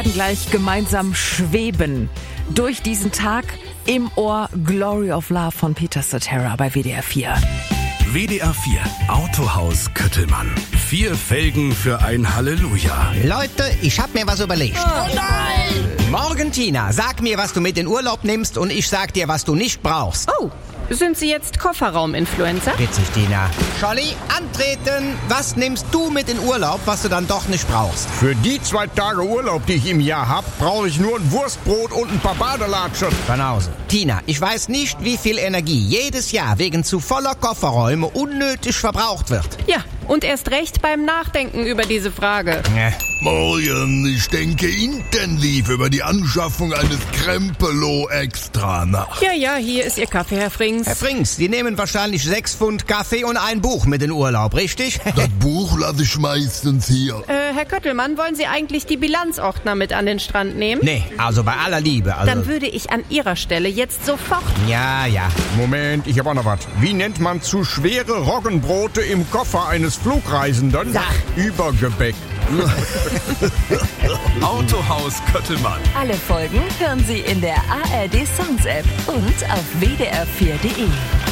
Gleich gemeinsam schweben durch diesen Tag. Im Ohr Glory of Love von Peter Cetera bei WDR 4. WDR 4 Autohaus Köttelmann. 4 Felgen für ein Halleluja. Leute, ich hab mir was überlegt. Oh nein! Morgen, Tina, sag mir, was du mit in Urlaub nimmst und ich sag dir, was du nicht brauchst. Oh, sind Sie jetzt Kofferraum-Influencer? Witzig, Tina. Scholli, antreten. Was nimmst du mit in Urlaub, was du dann doch nicht brauchst? Für die 2 Tage Urlaub, die ich im Jahr hab, brauche ich nur ein Wurstbrot und ein paar Badelatschen. Von Hause. Tina, ich weiß nicht, wie viel Energie jedes Jahr wegen zu voller Kofferräume unnötig verbraucht wird. Ja, und erst recht beim Nachdenken über diese Frage. Morgen, ich denke intensiv über die Anschaffung eines Krempelo extra nach. Ja, hier ist Ihr Kaffee, Herr Frings. Herr Frings, die nehmen wahrscheinlich 6 Pfund Kaffee und ein Buch mit in Urlaub, richtig? Das Buch lasse ich meistens hier. Herr Köttelmann, wollen Sie eigentlich die Bilanzordner mit an den Strand nehmen? Nee, also bei aller Liebe. Dann würde ich an Ihrer Stelle jetzt sofort... Ja. Moment, ich hab auch noch was. Wie nennt man zu schwere Roggenbrote im Koffer eines Flugreisenden? Sag. Übergebäck. Autohaus Köttelmann. Alle Folgen hören Sie in der ARD Songs App und auf wdr4.de.